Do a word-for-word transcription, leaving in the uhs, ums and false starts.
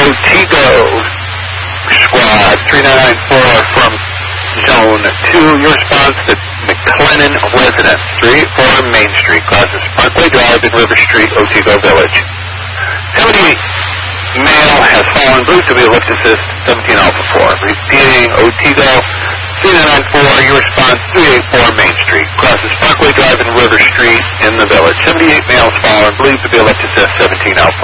Otsego Squad, three nine nine four from Zone two. Your response to McLennan residence, three eighty-four Main Street, crosses Parkway Drive and River Street, Otsego Village. seventy-eight male has fallen, believed to be a lift assist, seventeen Alpha four. Repeating, Otsego, three nine nine four, your response, three eighty-four Main Street, crosses Parkway Drive and River Street in the village. seventy-eight males fallen, believed to be a lift assist, seventeen Alpha